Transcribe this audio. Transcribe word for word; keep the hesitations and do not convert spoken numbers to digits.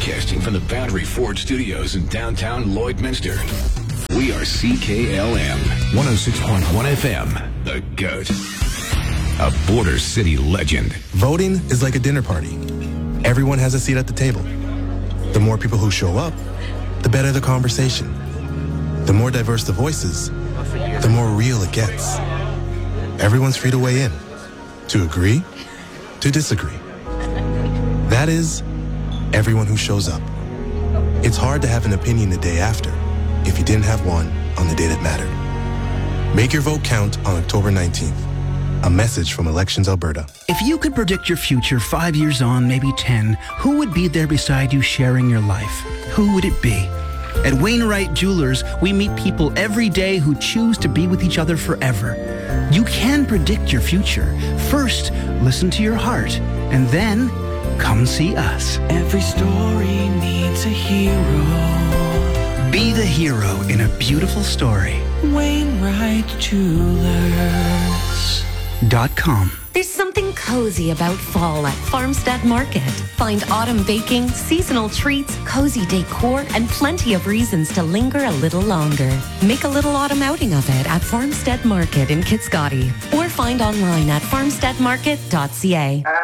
Broadcasting from the Boundary Ford Studios in downtown Lloydminster. We are C K L M, one oh six point one F M, The GOAT. A Border City legend. Voting is like a dinner party. Everyone has a seat at the table. The more people who show up, the better the conversation. The more diverse the voices, the more real it gets. Everyone's free to weigh in, to agree, to disagree. That is, everyone who shows up. It's hard to have an opinion the day after if you didn't have one on the day that mattered. Make your vote count on October nineteenth. A message from Elections Alberta. If you could predict your future five years on, maybe ten, who would be there beside you sharing your life? Who would it be? At Wainwright Jewelers, we meet people every day who choose to be with each other forever. You can predict your future. First, listen to your heart, and then come see us. Every story needs a hero. Be the hero in a beautiful story. Wainwright Jewelers. Dot com. There's something cozy about fall at Farmstead Market. Find autumn baking, seasonal treats, cozy decor, and plenty of reasons to linger a little longer. Make a little autumn outing of it at Farmstead Market in Kitscoty, or find online at farmstead market dot c a.